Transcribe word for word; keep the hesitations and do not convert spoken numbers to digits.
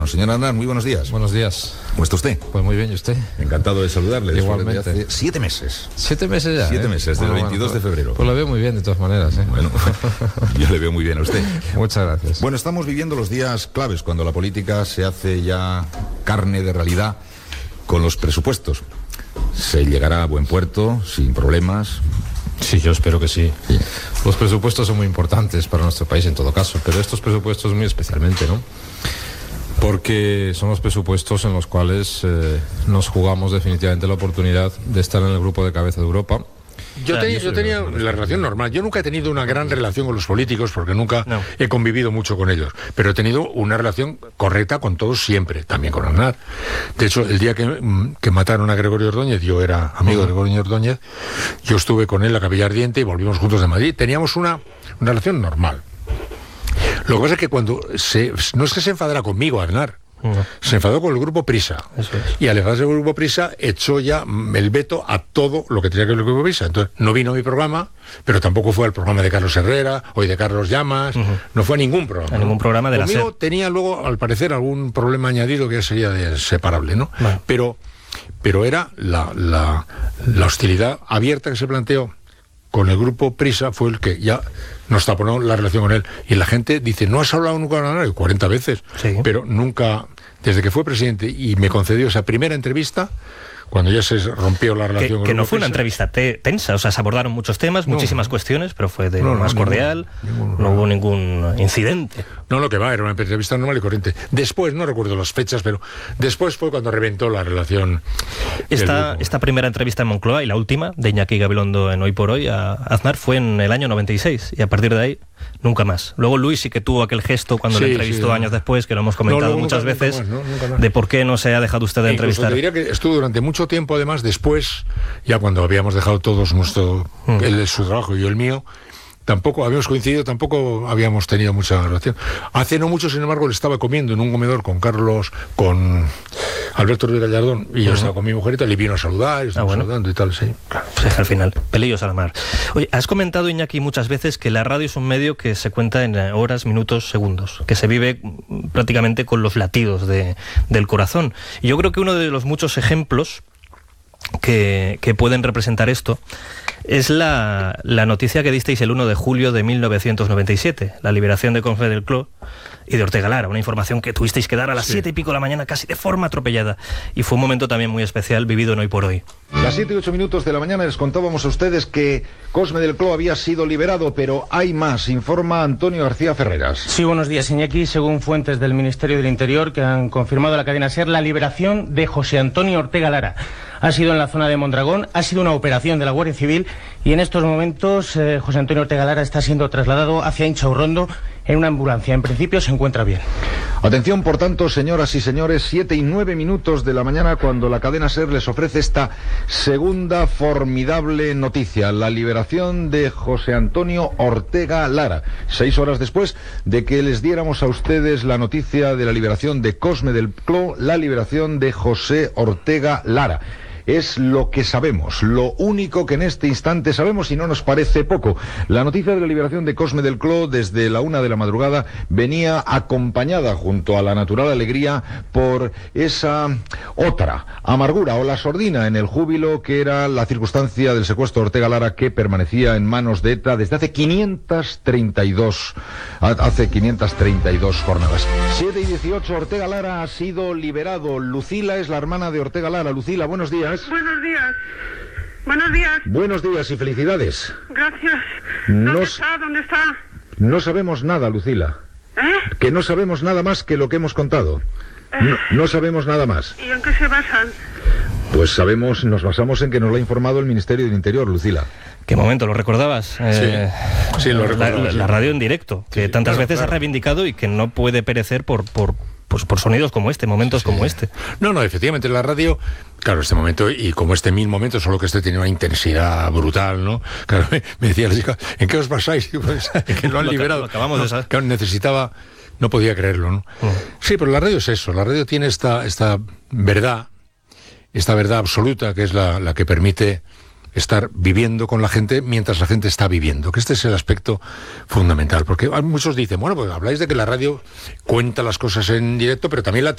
Señor Aznar, muy buenos días. Buenos días. ¿Cómo está usted? Pues muy bien, ¿y usted? Encantado de saludarle. Igualmente. Hace siete meses. ¿Siete meses ya? Siete ¿eh? meses, Bueno, del veintidós bueno, de febrero. Pues lo veo muy bien, de todas maneras, ¿eh? Bueno, yo le veo muy bien a usted. Muchas gracias. Bueno, estamos viviendo los días claves, cuando la política se hace ya carne de realidad con los presupuestos. Se llegará a buen puerto, sin problemas. Sí, yo espero que sí. Sí. Los presupuestos son muy importantes para nuestro país en todo caso, pero estos presupuestos muy especialmente, ¿no? Porque son los presupuestos en los cuales eh, nos jugamos definitivamente la oportunidad de estar en el grupo de cabeza de Europa. Yo, te, yo tenía la relación normal. Yo nunca he tenido una gran relación con los políticos porque nunca no. he convivido mucho con ellos. Pero he tenido una relación correcta con todos siempre, también con Aznar. De hecho, el día que, que mataron a Gregorio Ordóñez, yo era amigo uh-huh. de Gregorio Ordóñez, yo estuve con él en la Capilla Ardiente y volvimos juntos de Madrid. Teníamos una, una relación normal. Lo que pasa es que cuando se, no es que se enfadara conmigo, Aznar, uh-huh. se enfadó con el grupo Prisa. Eso es. Y al enfadarse con el grupo Prisa, echó ya el veto a todo lo que tenía que ver con el grupo Prisa. Entonces, no vino a mi programa, pero tampoco fue al programa de Carlos Herrera o de Carlos Llamas, uh-huh. no fue a ningún programa. A ningún programa de la Conmigo SER. Tenía luego, al parecer, algún problema añadido que ya sería de separable, ¿no? Bueno. Pero, pero era la, la, la hostilidad abierta que se planteó con el grupo Prisa, fue el que ya nos taponó la relación con él. Y la gente dice, no has hablado nunca con Aznar, cuarenta veces, sí. pero nunca, desde que fue presidente y me concedió esa primera entrevista, cuando ya se rompió la relación que, con que el no grupo fue una Prisa. entrevista te, tensa, o sea, se abordaron muchos temas, no, muchísimas no. cuestiones, pero fue de no, lo no, más ningún, cordial, ningún, no hubo ningún incidente. No, lo que va, era una entrevista normal y corriente. Después, no recuerdo las fechas, pero después fue cuando reventó la relación. Esta, esta primera entrevista en Moncloa y la última, de Iñaki Gabilondo en Hoy por Hoy, a Aznar, fue en el año noventa y seis, y a partir de ahí, nunca más. Luego Luis sí que tuvo aquel gesto cuando sí, le entrevistó sí, años después, que lo hemos comentado no, muchas nunca, veces, nunca más, no, nunca más. De por qué no se ha dejado usted de e entrevistar. Te diría que estuvo durante mucho tiempo, además, después, ya cuando habíamos dejado todos nuestro, mm. él, su trabajo y yo el mío, tampoco habíamos coincidido, tampoco habíamos tenido mucha relación. Hace no mucho, sin embargo, le estaba comiendo en un comedor con Carlos, con Alberto Ruiz Gallardón, y yo uh-huh. estaba con mi mujer y tal, y vino a saludar, y estaba ah, bueno. saludando y tal, sí. Claro, pues al final, pelillos a la mar. Oye, has comentado, Iñaki, muchas veces que la radio es un medio que se cuenta en horas, minutos, segundos, que se vive prácticamente con los latidos de, del corazón. Y yo creo que uno de los muchos ejemplos que, que pueden representar esto es la, la noticia que disteis el uno de julio de mil novecientos noventa y siete, la liberación de Cosme del Clos y de Ortega Lara, una información que tuvisteis que dar a las sí. siete y pico de la mañana casi de forma atropellada, y fue un momento también muy especial vivido en Hoy por Hoy. Las siete y ocho minutos de la mañana les contábamos a ustedes que Cosme del Clos había sido liberado, pero hay más, informa Antonio García Ferreras. Sí, buenos días, Iñaki. Según fuentes del Ministerio del Interior que han confirmado a la cadena SER, la liberación de José Antonio Ortega Lara ha sido en la zona de Mondragón, ha sido una operación de la Guardia Civil y en estos momentos eh, José Antonio Ortega Lara está siendo trasladado hacia Inchaurrondo en una ambulancia. En principio se encuentra bien. Atención, por tanto, señoras y señores, siete y nueve minutos de la mañana cuando la cadena SER les ofrece esta segunda formidable noticia, la liberación de José Antonio Ortega Lara. Seis horas después de que les diéramos a ustedes la noticia de la liberación de Cosme del Clos, la liberación de José Ortega Lara. Es lo que sabemos, lo único que en este instante sabemos y no nos parece poco. La noticia de la liberación de Cosme del Clos desde la una de la madrugada venía acompañada junto a la natural alegría por esa otra amargura o la sordina en el júbilo que era la circunstancia del secuestro de Ortega Lara, que permanecía en manos de ETA desde hace quinientas treinta y dos, hace quinientas treinta y dos jornadas. siete y dieciocho, Ortega Lara ha sido liberado. Lucila es la hermana de Ortega Lara. Lucila, buenos días. Buenos días. Buenos días. Buenos días y felicidades. Gracias. ¿Dónde no, está? ¿Dónde está? No sabemos nada, Lucila. ¿Eh? Que no sabemos nada más que lo que hemos contado. Eh. No, no sabemos nada más. ¿Y en qué se basan? Pues sabemos, nos basamos en que nos lo ha informado el Ministerio del Interior, Lucila. ¿Qué momento? ¿Lo recordabas? Eh, sí, sí, lo recordaba. La, sí. la radio en directo, que sí, tantas claro, veces claro. ha reivindicado y que no puede perecer por... por Pues por sonidos como este, momentos sí. como este. No, no, efectivamente, la radio, claro, este momento, y como este mil momentos, solo que este tiene una intensidad brutal, ¿no? Claro, me, me decía la chica, ¿en qué os basáis? Pues, que lo han lo liberado. Lo acabamos no, de saber. Claro, necesitaba, no podía creerlo, ¿no? Mm. Sí, pero la radio es eso, la radio tiene esta, esta verdad, esta verdad absoluta, que es la, la que permite estar viviendo con la gente mientras la gente está viviendo, que este es el aspecto fundamental, porque muchos dicen, bueno, pues habláis de que la radio cuenta las cosas en directo, pero también la